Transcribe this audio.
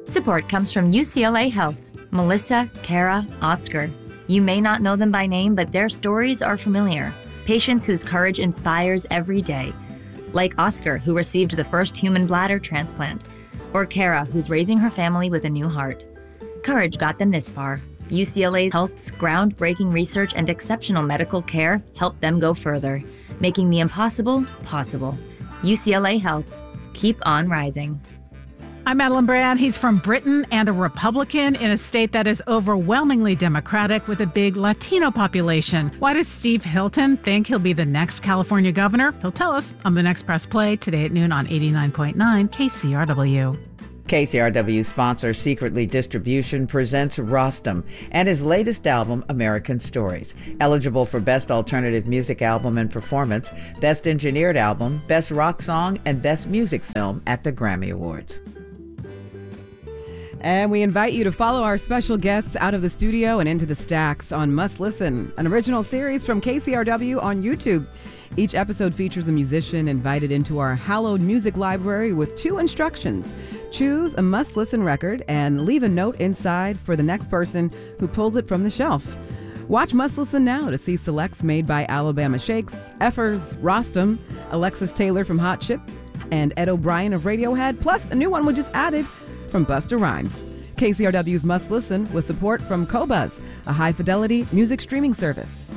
Support comes from UCLA Health, Melissa, Kara, Oscar. You may not know them by name, but their stories are familiar. Patients whose courage inspires every day. Like Oscar, who received the first human bladder transplant. Or Kara, who's raising her family with a new heart. Courage got them this far. UCLA Health's groundbreaking research and exceptional medical care helped them go further, making the impossible possible. UCLA Health. Keep on rising. I'm Madeline Brand. He's from Britain and a Republican in a state that is overwhelmingly Democratic with a big Latino population. Why does Steve Hilton think he'll be the next California governor? He'll tell us on the next Press Play today at noon on 89.9 KCRW. KCRW sponsor Secretly Distribution presents Rostam and his latest album, American Stories. Eligible for Best Alternative Music Album and Performance, Best Engineered Album, Best Rock Song, and Best Music Film at the Grammy Awards. And we invite you to follow our special guests out of the studio and into the stacks on Must Listen, an original series from KCRW on YouTube. Each episode features a musician invited into our hallowed music library with 2 instructions. Choose a must-listen record and leave a note inside for the next person who pulls it from the shelf. Watch Must Listen now to see selects made by Alabama Shakes, Effers, Rostam, Alexis Taylor from Hot Chip, and Ed O'Brien of Radiohead, plus a new one we just added from Busta Rhymes. KCRW's Must Listen with support from Qobuz, a high-fidelity music streaming service.